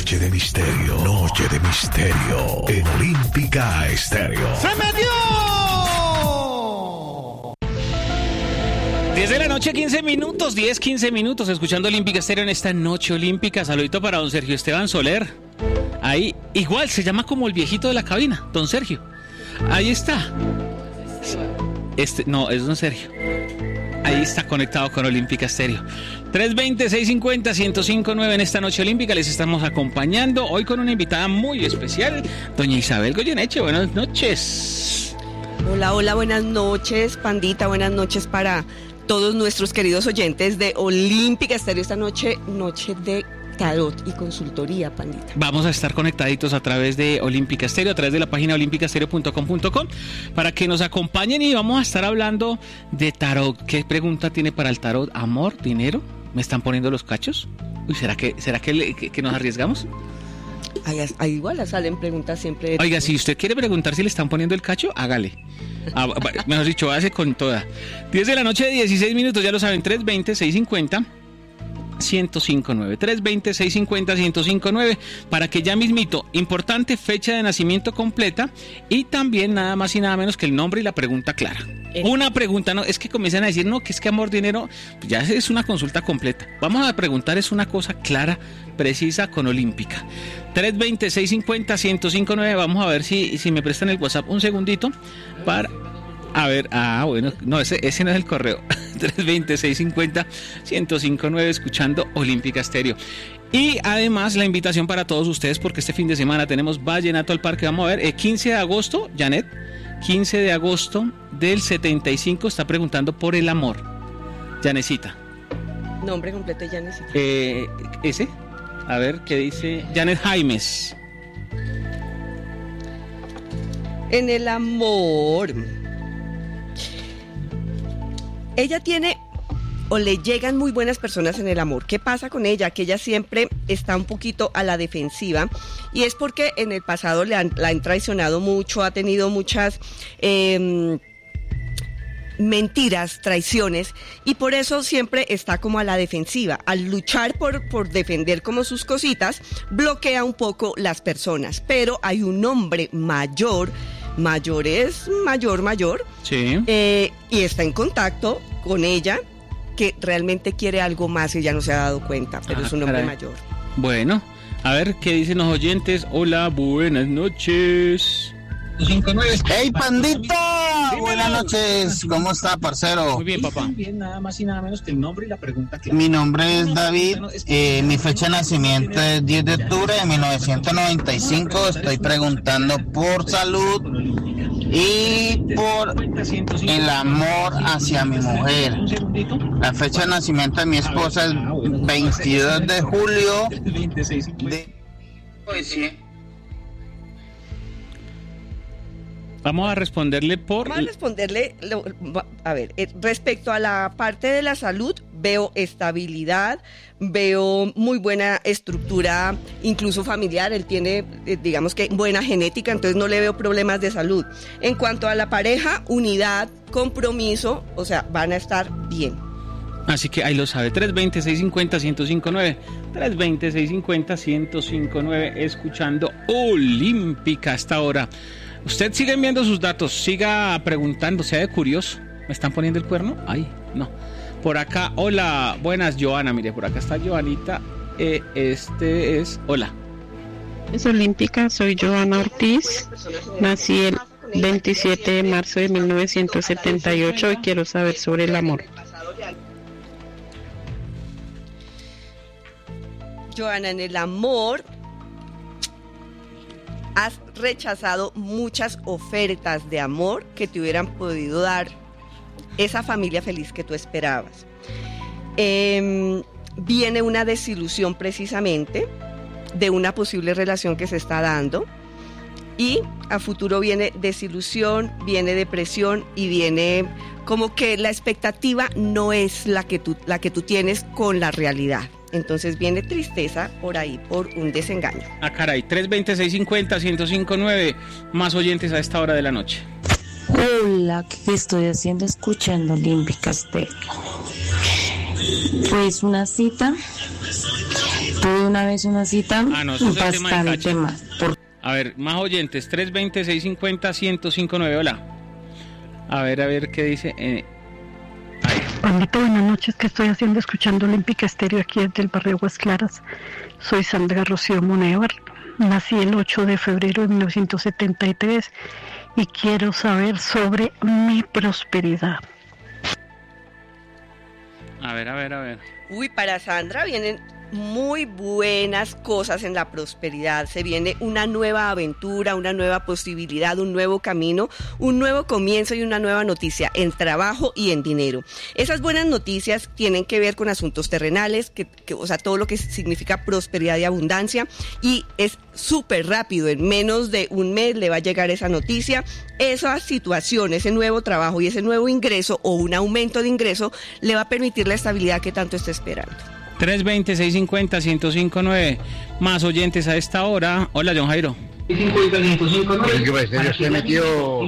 Noche de misterio. Noche de misterio. En Olímpica Estéreo. ¡Se metió! 10 de la noche, 15 minutos, 15 minutos, escuchando Olímpica Estéreo en esta noche olímpica. Saludito para don Sergio Esteban Soler. Ahí, igual, se llama como el viejito de la cabina, don Sergio. Ahí está. No, es don Sergio. Ahí está conectado con Olímpica Estéreo. 320-650-1059 en esta noche olímpica. Les estamos acompañando hoy con una invitada muy especial, doña Isabel Goyeneche. Buenas noches. Hola, hola, buenas noches, Pandita. Buenas noches para todos nuestros queridos oyentes de Olímpica Estéreo. Esta noche de tarot y consultoría, Pandita. Vamos a estar conectaditos a través de Olímpica Estéreo, a través de la página olímpicastereo.com.co para que nos acompañen y vamos a estar hablando de tarot. ¿Qué pregunta tiene para el tarot? ¿Amor? ¿Dinero? ¿Me están poniendo los cachos? Uy, ¿será que nos arriesgamos? Ahí igual salen preguntas siempre. Oiga, si usted quiere preguntar si le están poniendo el cacho, hágale. Mejor dicho, hace con toda. 10 de la noche, 16 minutos, ya lo saben, 320-650-1059. 320-650-1059 para que ya mismito, importante, fecha de nacimiento completa y también nada más y nada menos que el nombre y la pregunta clara. Una pregunta, no, es que comienzan a decir, no, que es que amor, dinero, ya es una consulta completa. Vamos a preguntar, es una cosa clara, precisa, con Olímpica. 320-650-1059, vamos a ver si me prestan el WhatsApp un segundito para... A ver, bueno, no, ese no es el correo. 320-650-1059, escuchando Olímpica Estéreo. Y además la invitación para todos ustedes, porque este fin de semana tenemos Vallenato al Parque. Vamos a ver, 15 de agosto, Janet, 15 de agosto del 75, está preguntando por el amor. Janecita. Nombre completo de Janecita. Ese, a ver, ¿qué dice? Janet Jaimes. En el amor... Ella tiene o le llegan muy buenas personas en el amor. ¿Qué pasa con ella? Que ella siempre está un poquito a la defensiva y es porque en el pasado la han traicionado mucho, ha tenido muchas mentiras, traiciones y por eso siempre está como a la defensiva. Al luchar por defender como sus cositas, bloquea un poco las personas. Pero hay un hombre mayor es mayor, sí. Y está en contacto con ella, que realmente quiere algo más y ya no se ha dado cuenta, pero es un hombre mayor. Bueno, a ver qué dicen los oyentes. Hola, buenas noches. 59. ¡Hey, Pandita! Buenas noches, ¿cómo está, parcero? Muy bien, papá. Bien, nada más y nada menos que el nombre y la pregunta clara. Mi nombre es David, mi fecha de nacimiento es 10 de octubre de 1995, estoy preguntando por salud y por el amor hacia mi mujer. La fecha de nacimiento de mi esposa es 22 de julio de... Vamos a responderle respecto a la parte de la salud, veo estabilidad, veo muy buena estructura, incluso familiar. Él tiene, digamos que buena genética, entonces no le veo problemas de salud. En cuanto a la pareja, unidad, compromiso, o sea, van a estar bien. Así que ahí lo sabe, 320-650-1059, 320-650-1059, escuchando Olímpica hasta ahora. Usted sigue enviando sus datos, siga preguntando, sea de curioso. ¿Me están poniendo el cuerno? Ay, no. Por acá, hola, buenas, Joana, mire, por acá está Joanita, hola. Es Olímpica, soy Joana Ortiz, nací el 27 de marzo de 1978 y quiero saber sobre el amor. Joana, en el amor... has rechazado muchas ofertas de amor que te hubieran podido dar esa familia feliz que tú esperabas. Viene una desilusión precisamente de una posible relación que se está dando y a futuro viene desilusión, viene depresión y viene como que la expectativa no es la que tú tienes con la realidad. Entonces viene tristeza por ahí, por un desengaño. Ah, caray, 320-650-1059, más oyentes a esta hora de la noche. Hola, ¿qué estoy haciendo? Escuchando Olímpica Estéreo. Pues una cita, todo una vez una cita no, eso es el tema de bastante Cachi. más. A ver, más oyentes, 320-650-1059, hola. A ver qué dice. Juanito, buenas noches, ¿qué estoy haciendo? Escuchando Olímpica Estéreo aquí desde el barrio Aguas Claras. Soy Sandra Rocío Monevar, nací el 8 de febrero de 1973 y quiero saber sobre mi prosperidad. A ver. Uy, para Sandra vienen muy buenas cosas en la prosperidad. Se viene una nueva aventura, una nueva posibilidad, un nuevo camino, un nuevo comienzo y una nueva noticia en trabajo y en dinero. Esas buenas noticias tienen que ver con asuntos terrenales, o sea, todo lo que significa prosperidad y abundancia, y es súper rápido. En menos de un mes le va a llegar esa noticia. Esa situación, ese nuevo trabajo y ese nuevo ingreso o un aumento de ingreso le va a permitir la estabilidad que tanto está esperando. 320-650-1059, más oyentes a esta hora. Hola, John Jairo. Olímpica se metió.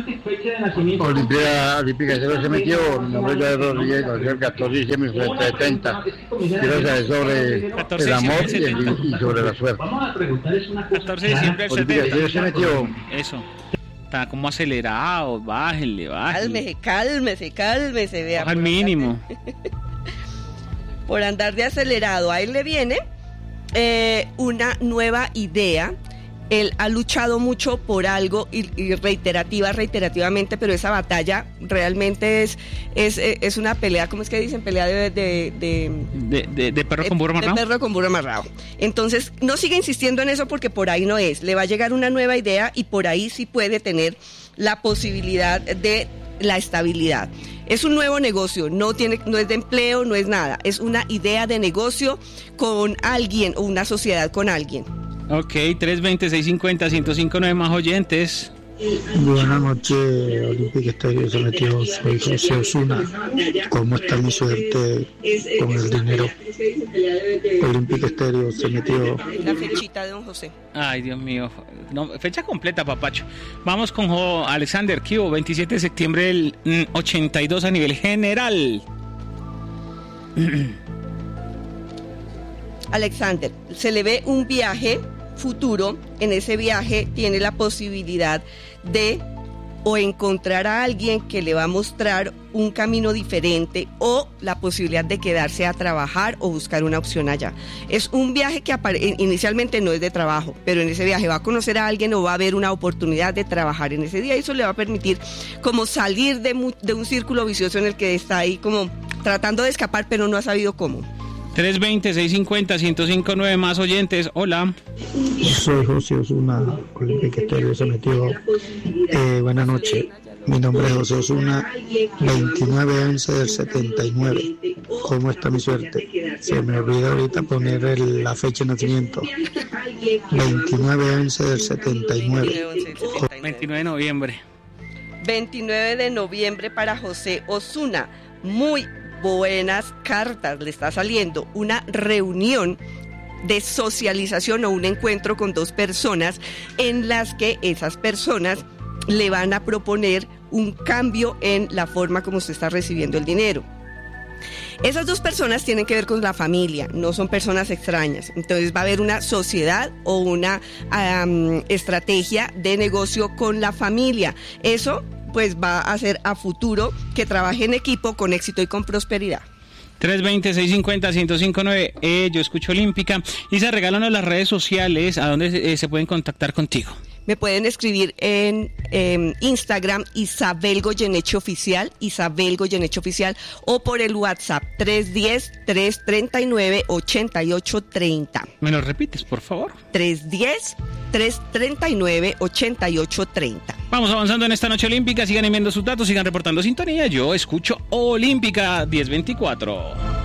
Olímpica se metió. Mi nombre es Jairo Rodríguez, el 14 de diciembre de 70. Quiero saber sobre el amor y sobre la suerte. Vamos a preguntarles una cosa. 14 de diciembre del 70. Se metió. Eso. Está como acelerado, bájenle. Cálmese, vea. Baja al mínimo. Por andar de acelerado, ahí le viene una nueva idea. Él ha luchado mucho por algo y reiterativamente, pero esa batalla realmente es una pelea, ¿cómo es que dicen? Pelea de perro con burro amarrado. De perro con burro amarrado. Entonces, no siga insistiendo en eso porque por ahí no es. Le va a llegar una nueva idea y por ahí sí puede tener la posibilidad de la estabilidad. Es un nuevo negocio, no es de empleo, no es nada. Es una idea de negocio con alguien o una sociedad con alguien. Ok, 320-650-1059, más oyentes. Buenas noches, Olímpica Estéreo se metió, soy José Osuna. ¿Cómo está mi suerte con el dinero? Olímpica Estéreo se metió. La fechita de don José. Ay, Dios mío. No, fecha completa, papacho. Vamos con Alexander Kivo, 27 de septiembre del 82 a nivel general. Alexander, se le ve un viaje futuro. En ese viaje tiene la posibilidad de o encontrar a alguien que le va a mostrar un camino diferente o la posibilidad de quedarse a trabajar o buscar una opción allá. Es un viaje que inicialmente no es de trabajo, pero en ese viaje va a conocer a alguien o va a haber una oportunidad de trabajar en ese día y eso le va a permitir como salir de un círculo vicioso en el que está ahí como tratando de escapar pero no ha sabido cómo. 320-650-1059, más oyentes. Hola. Soy José Osuna, Olímpica Estéreo se metió. Buenas noches. Mi nombre es José Osuna, 29-11 del 79. ¿Cómo está mi suerte? Se me olvida ahorita poner la fecha de nacimiento. 29-11 del 79. 29 de noviembre. 29 de noviembre para José Osuna. Muy buenas cartas, le está saliendo una reunión de socialización o un encuentro con dos personas en las que esas personas le van a proponer un cambio en la forma como usted está recibiendo el dinero. Esas dos personas tienen que ver con la familia, no son personas extrañas. Entonces va a haber una sociedad o una estrategia de negocio con la familia. Eso pues va a hacer a futuro que trabaje en equipo con éxito y con prosperidad. 320-650-1059, yo escucho Olímpica. Isa, regálanos las redes sociales, a donde se pueden contactar contigo. Me pueden escribir en Instagram Isabel Goyeneche Oficial, o por el WhatsApp 310-339-8830. ¿Me lo repites, por favor? 310-339-8830. Vamos avanzando en esta noche olímpica, sigan enviando sus datos, sigan reportando sintonía. Yo escucho Olímpica 1024.